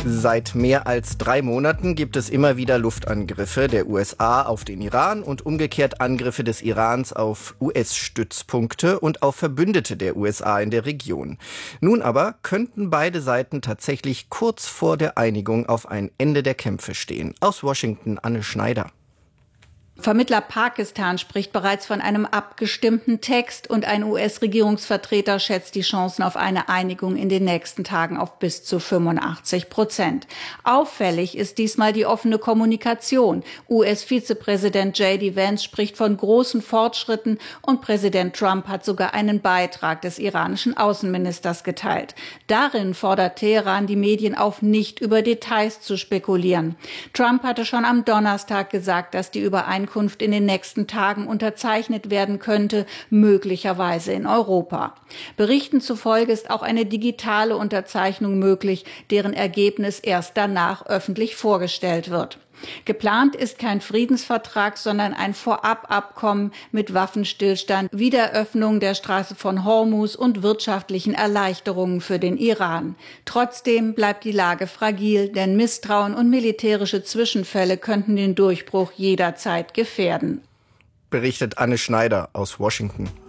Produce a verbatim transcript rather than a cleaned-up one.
Seit mehr als drei Monaten gibt es immer wieder Luftangriffe der U S A auf den Iran und umgekehrt Angriffe des Irans auf U S-Stützpunkte und auf Verbündete der U S A in der Region. Nun aber könnten beide Seiten tatsächlich kurz vor der Einigung auf ein Ende der Kämpfe stehen. Aus Washington Anne Schneider. Vermittler Pakistan spricht bereits von einem abgestimmten Text und ein U S-Regierungsvertreter schätzt die Chancen auf eine Einigung in den nächsten Tagen auf bis zu fünfundachtzig Prozent. Auffällig ist diesmal die offene Kommunikation. U S-Vizepräsident J D Vance spricht von großen Fortschritten und Präsident Trump hat sogar einen Beitrag des iranischen Außenministers geteilt. Darin fordert Teheran die Medien auf, nicht über Details zu spekulieren. Trump hatte schon am Donnerstag gesagt, dass die Übereinkunft in den nächsten Tagen unterzeichnet werden könnte, möglicherweise in Europa. Berichten zufolge ist auch eine digitale Unterzeichnung möglich, deren Ergebnis erst danach öffentlich vorgestellt wird. Geplant ist kein Friedensvertrag, sondern ein Vorababkommen mit Waffenstillstand, Wiederöffnung der Straße von Hormuz und wirtschaftlichen Erleichterungen für den Iran. Trotzdem bleibt die Lage fragil, denn Misstrauen und militärische Zwischenfälle könnten den Durchbruch jederzeit gefährden. Berichtet Anne Schneider aus Washington.